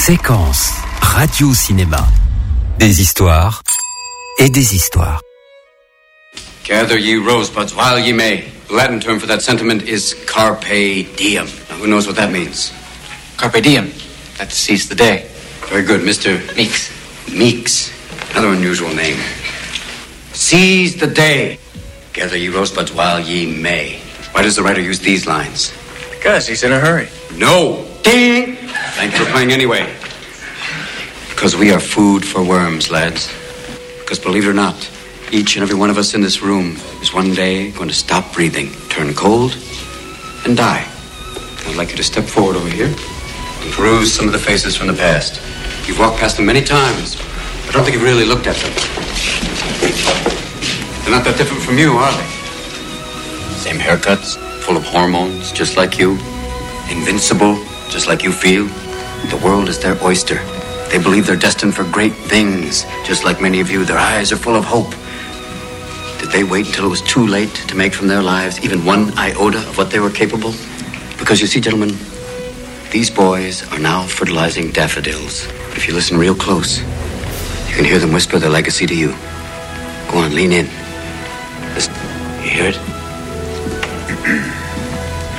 Séquence radio-cinéma. Des histoires et des histoires. Gather ye rosebuds while ye may. The Latin term for that sentiment is carpe diem. Now, who knows what that means? Carpe diem. That's seize the day. Very good, Mr. Meeks. Meeks. Another unusual name. Seize the day. Gather ye rosebuds while ye may. Why does the writer use these lines? Because he's in a hurry. No. Ding! Thanks for playing anyway. Because we are food for worms, lads. Because believe it or not, each and every one of us in this room is one day going to stop breathing, turn cold, and die. I'd like you to step forward over here and peruse some of the faces from the past. You've walked past them many times, but I don't think you've really looked at them. They're not that different from you, are they? Same haircuts, full of hormones, just like you. Invincible, just like you feel. The world is their oyster. They believe they're destined for great things, just like many of you. Their eyes are full of hope. Did they wait until it was too late to make from their lives even one iota of what they were capable? Because you see, gentlemen, these boys are now fertilizing daffodils. If you listen real close, you can hear them whisper their legacy to you. Go on, lean in. Listen. You hear it?